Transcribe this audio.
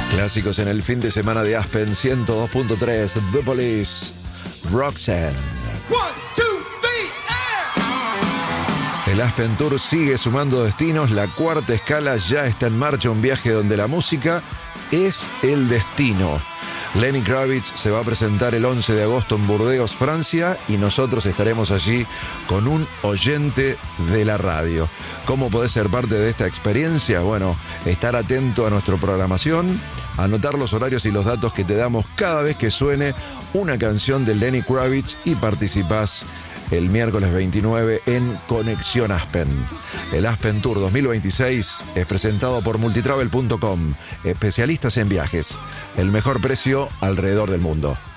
Clásicos en el fin de semana de Aspen 102.3, The Police, Roxanne. 1, 2, 3, El Aspen Tour sigue sumando destinos, la cuarta escala ya está en marcha, un viaje donde la música es el destino. Lenny Kravitz se va a presentar el 11 de agosto en Burdeos, Francia, y nosotros estaremos allí con un oyente de la radio. ¿Cómo podés ser parte de esta experiencia? Bueno, estar atento a nuestra programación, anotar los horarios y los datos que te damos cada vez que suene una canción de Lenny Kravitz y participás el miércoles 29 en Conexión Aspen. El Aspen Tour 2026 es presentado por multitravel.com, especialistas en viajes. El mejor precio alrededor del mundo.